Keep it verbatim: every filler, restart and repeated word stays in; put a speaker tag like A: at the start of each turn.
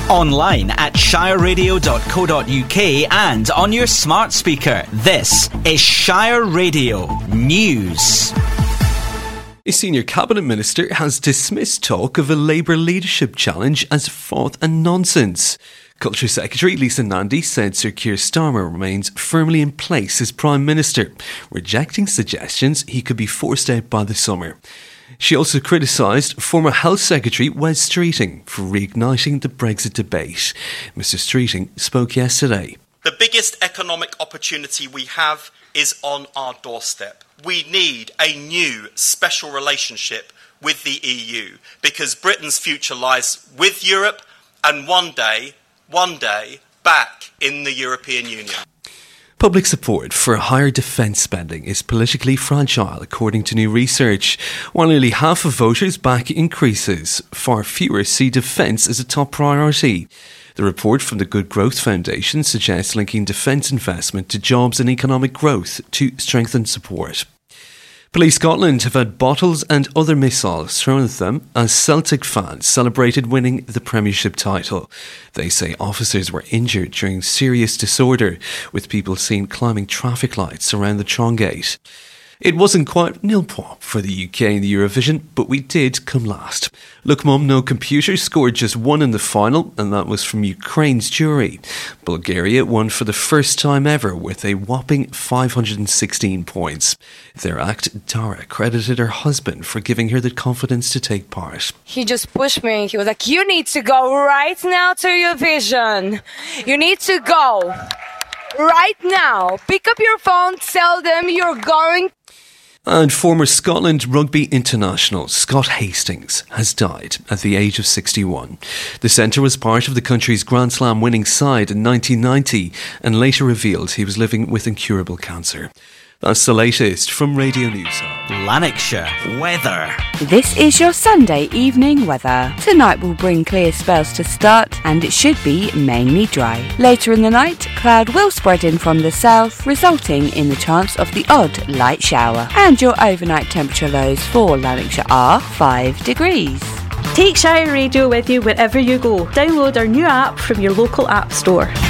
A: Online at shire radio dot co dot uk and on your smart speaker. This is Shire Radio News.
B: A senior cabinet minister has dismissed talk of a Labour leadership challenge as froth and nonsense. Culture Secretary Lisa Nandy said Sir Keir Starmer remains firmly in place as Prime Minister, rejecting suggestions he could be forced out by the summer. She also criticised former Health Secretary Wes Streeting for reigniting the Brexit debate. Mr Streeting spoke yesterday.
C: The biggest economic opportunity we have is on our doorstep. We need a new special relationship with the E U because Britain's future lies with Europe and one day, one day, back in the European Union.
B: Public support for higher defence spending is politically fragile, according to new research. While nearly half of voters back increases, far fewer see defence as a top priority. The report from the Good Growth Foundation suggests linking defence investment to jobs and economic growth to strengthen support. Police Scotland have had bottles and other missiles thrown at them as Celtic fans celebrated winning the Premiership title. They say officers were injured during serious disorder, with people seen climbing traffic lights around the Trongate. It wasn't quite nil-pop for the U K in the Eurovision, but we did come last. Look Mum No Computer scored just one in the final, and that was from Ukraine's jury. Bulgaria won for the first time ever with a whopping five hundred sixteen points. Their act, Dara, credited her husband for giving her the confidence to take part.
D: He just pushed me. He was like, you need to go right now to Eurovision. You need to go right now. Pick up your phone, tell them you're going.
B: And former Scotland rugby international Scott Hastings has died at the age of sixty-one. The centre was part of the country's Grand Slam winning side in nineteen ninety and later revealed he was living with incurable cancer. That's the latest from Radio News Hub.
A: Lanarkshire weather.
E: This is your Sunday evening weather. Tonight will bring clear spells to start and it should be mainly dry. Later in the night, cloud will spread in from the south, resulting in the chance of the odd light shower. And your overnight temperature lows for Lanarkshire are five degrees.
F: Take Shire Radio with you wherever you go. Download our new app from your local app store.